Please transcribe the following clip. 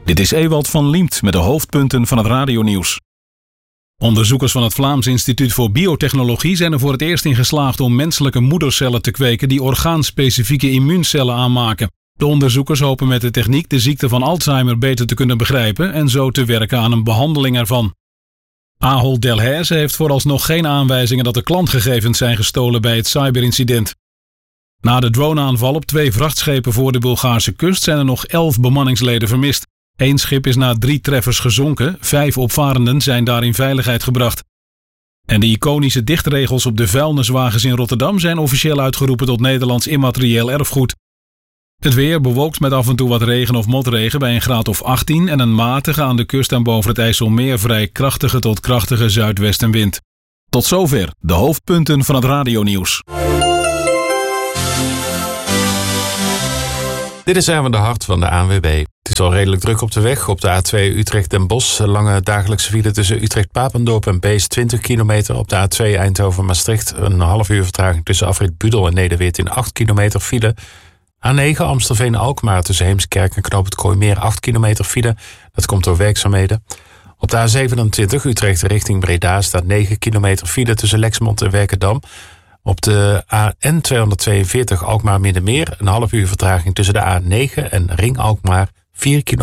Dit is Ewald van Liemt met de hoofdpunten van het radionieuws. Onderzoekers van het Vlaams Instituut voor Biotechnologie zijn er voor het eerst in geslaagd om menselijke moedercellen te kweken die orgaanspecifieke immuuncellen aanmaken. De onderzoekers hopen met de techniek de ziekte van Alzheimer beter te kunnen begrijpen en zo te werken aan een behandeling ervan. Ahold Delhaize heeft vooralsnog geen aanwijzingen dat de klantgegevens zijn gestolen bij het cyberincident. Na de droneaanval op 2 vrachtschepen voor de Bulgaarse kust zijn er nog 11 bemanningsleden vermist. 1 schip is na 3 treffers gezonken, 5 opvarenden zijn daar in veiligheid gebracht. En de iconische dichtregels op de vuilniswagens in Rotterdam zijn officieel uitgeroepen tot Nederlands immaterieel erfgoed. Het weer bewolkt met af en toe wat regen of motregen bij een graad of 18 en een matige aan de kust en boven het IJsselmeer vrij krachtige tot krachtige zuidwestenwind. Tot zover de hoofdpunten van het radionieuws. Dit is Erwin de Hart van de ANWB. Het is al redelijk druk op de weg. Op de A2 Utrecht-Den Bosch. Lange dagelijkse file tussen Utrecht-Papendorp en Beest 20 kilometer. Op de A2 Eindhoven-Maastricht een half uur vertraging tussen afrit Budel en Nederweert in 8 kilometer file. A9 Amstelveen-Alkmaar tussen Heemskerk en Knoop het Kooimeer 8 kilometer file. Dat komt door werkzaamheden. Op de A27 Utrecht richting Breda staat 9 kilometer file tussen Lexmond en Werkendam. Op de AN242 Alkmaar-Middenmeer een half uur vertraging tussen de A9 en Ring Alkmaar 4 kilometer.